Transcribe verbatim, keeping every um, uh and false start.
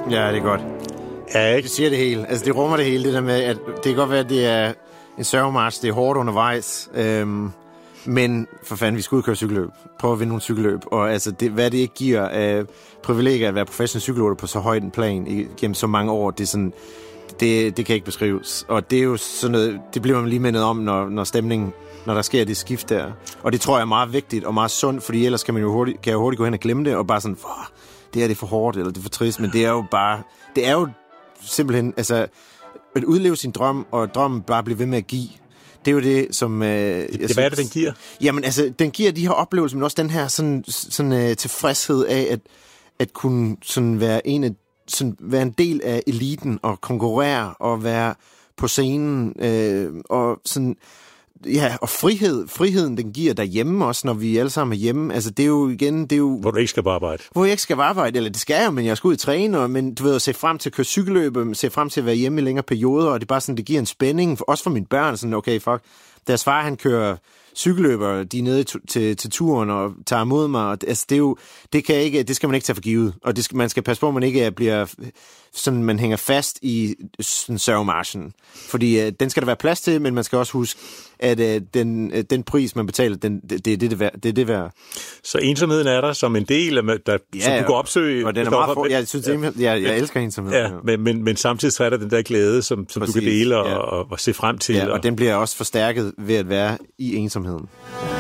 Ja, det er godt. Ja, ikke? Det siger det hele. Altså, det rummer det hele, det der med, at det kan godt være, at det er en sørgemarch, det er hårdt undervejs, øhm, men for fanden, vi skal ud og køre cykelløb. Prøv at vinde nogle cykelløb, og altså, det, hvad det ikke giver af privilegier at være professionel cykelrytter på så højt en plan igennem så mange år, det er sådan, det, det kan ikke beskrives. Og det er jo sådan noget, det bliver man lige mindet om, når, når stemningen, når der sker det skift der. Og det tror jeg er meget vigtigt og meget sundt, fordi ellers kan man jo hurtigt, kan jeg jo hurtigt gå hen og glemme det, og bare sådan, det er det for hårdt, eller det er for trist, men det er jo bare, det er jo simpelthen, altså, at udleve sin drøm, og drømmen bare blive ved med at give. Det er jo det, som... Øh, det, det hvad er det, den giver? Jamen, altså, den giver de her oplevelser, men også den her sådan, sådan øh, tilfredshed af, at, at kunne sådan være en af, sådan, være en del af eliten, og konkurrere, og være på scenen, øh, og sådan... Ja, og frihed, friheden, den giver derhjemme også, når vi alle sammen er hjemme. Altså, det er jo igen, det er jo... Hvor du ikke skal på arbejde. Hvor jeg ikke skal på arbejde, eller det skal jeg jo, men jeg skal ud og træne, og, men du ved, at se frem til at køre cykelløb, se frem til at være hjemme i længere perioder, og det er bare sådan, det giver en spænding, for, også for mine børn, sådan, okay, fuck, deres far, han kører cykelløber, de er nede til, til turen og tager imod mig, og, altså, det er jo, det kan ikke, det skal man ikke tage for givet, og det skal, man skal passe på, at man ikke bliver sådan, man hænger fast i sådan sørgemarchen, fordi uh, den skal der være plads til, men man skal også huske, at uh, den, uh, den pris, man betaler, den, det, det, er det, det, værd, det er det værd. Så ensomheden er der som en del, af, der, ja, som du kan opsøge. Og den er meget for, jeg synes, ja, jeg, jeg, jeg elsker ensomhed. Ja, men, men, men samtidig er der den der glæde, som, som du kan dele og, ja. og, og se frem til. Ja, og, og den bliver også forstærket ved at være i ensomheden.